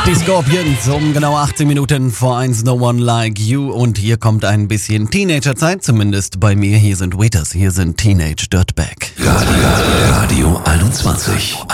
Die Scorpions um genau 18 Minuten vor 1, No One Like You. Und hier kommt ein bisschen Teenagerzeit, zumindest bei mir. Hier sind Waiters, hier sind Teenage Dirtbag. Radio 21.